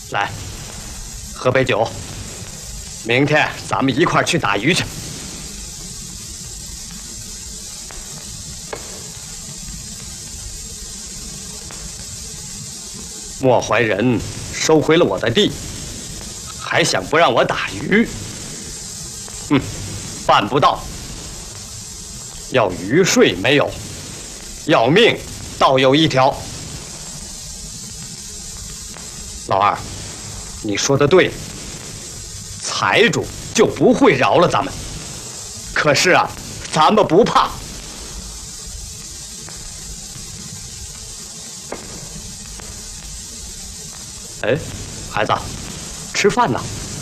来，喝杯酒。明天咱们一块儿去打鱼去。莫怀仁收回了我的地，还想不让我打鱼？办不到。要鱼税没有，要命倒有一条。老二，你说的对，财主就不会饶了咱们。可是啊，咱们不怕。哎，孩子，吃饭呢。